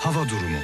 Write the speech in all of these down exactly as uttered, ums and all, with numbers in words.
hava durumu.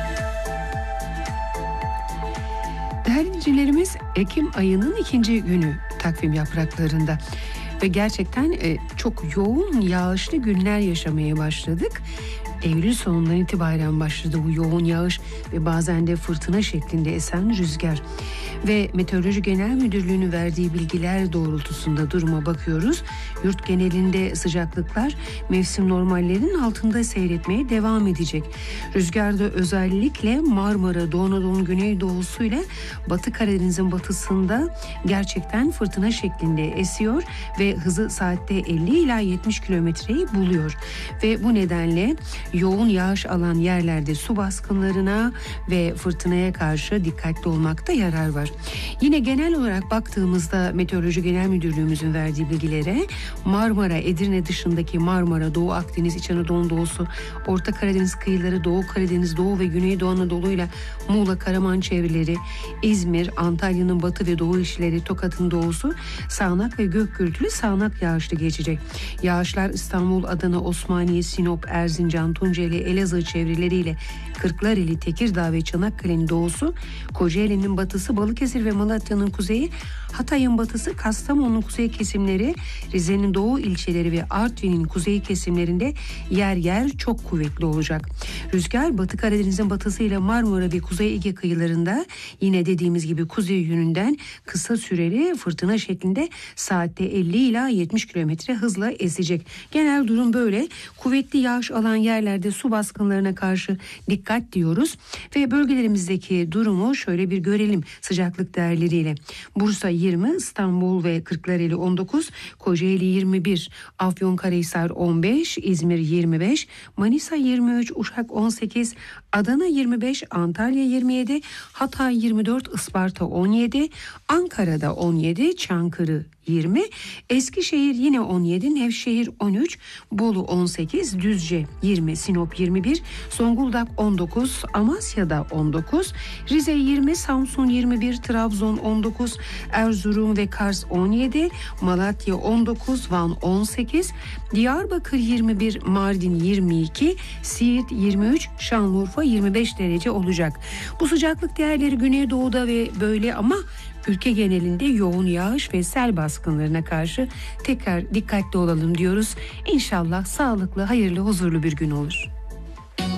Değerli dinleyicilerimiz, Ekim ayının ikinci günü takvim yapraklarında ve gerçekten e, çok yoğun yağışlı günler yaşamaya başladık. Eylül sonundan itibaren başladı bu yoğun yağış ve bazen de fırtına şeklinde esen rüzgar. Ve Meteoroloji Genel Müdürlüğü'nün verdiği bilgiler doğrultusunda duruma bakıyoruz. Yurt genelinde sıcaklıklar mevsim normallerinin altında seyretmeye devam edecek. Rüzgar da özellikle Marmara, Doğu Anadolu'nun güneydoğusuyla Batı Karadeniz'in batısında gerçekten fırtına şeklinde esiyor ve hızı saatte elli ila yetmiş kilometreyi buluyor. Ve bu nedenle yoğun yağış alan yerlerde su baskınlarına ve fırtınaya karşı dikkatli olmakta yarar var. Yine genel olarak baktığımızda Meteoroloji Genel Müdürlüğümüzün verdiği bilgilere Marmara, Edirne dışındaki Marmara, Doğu Akdeniz, İç Anadolu doğusu, Orta Karadeniz kıyıları, Doğu Karadeniz, Doğu ve Güneydoğu Anadolu'yla Muğla, Karaman çevreleri, İzmir, Antalya'nın batı ve doğu ilçeleri, Tokat'ın doğusu sağanak ve gök gürültülü sağanak yağışlı geçecek. Yağışlar İstanbul, Adana, Osmaniye, Sinop, Erzincan, Tunceli, Elazığ çevreleriyle Kırklareli, Tekirdağ ve Çanakkale'nin doğusu, Kocaeli'nin batısı, Balıkesir ve Malatya'nın kuzeyi, Hatay'ın batısı, Kastamonu'nun kuzey kesimleri, Rize'nin doğu ilçeleri ve Artvin'in kuzey kesimlerinde yer yer çok kuvvetli olacak. Rüzgar Batı Karadeniz'in batısıyla Marmara ve Kuzey Ege kıyılarında yine dediğimiz gibi kuzey yönünden kısa süreli fırtına şeklinde saatte elli ila yetmiş kilometre hızla esecek. Genel durum böyle. Kuvvetli yağış alan yerlerde su baskınlarına karşı dikkat diyoruz ve bölgelerimizdeki durumu şöyle bir görelim sıcaklık değerleriyle. Bursa yirmi, İstanbul ve Kırklareli on dokuz, Kocaeli yirmi bir, Afyonkarahisar on beş, İzmir yirmi beş, Manisa yirmi üç, Uşak on sekiz, Adana yirmi beş, Antalya yirmi yedi, Hatay yirmi dört, Isparta on yedi, Ankara'da on yedi, Çankırı yirmi, Eskişehir yine on yedi, Nevşehir on üç, Bolu on sekiz, Düzce yirmi, Sinop yirmi bir, Zonguldak on dokuz, Amasya'da on dokuz, Rize yirmi, Samsun yirmi bir, Trabzon on dokuz, Erzurum ve Kars on yedi, Malatya on dokuz, Van on sekiz, Diyarbakır yirmi bir, Mardin yirmi iki, Siirt yirmi üç, Şanlıurfa yirmi beş derece olacak. Bu sıcaklık değerleri Güneydoğu'da ve böyle ama ülke genelinde yoğun yağış ve sel baskınlarına karşı tekrar dikkatli olalım diyoruz. İnşallah sağlıklı, hayırlı, huzurlu bir gün olur.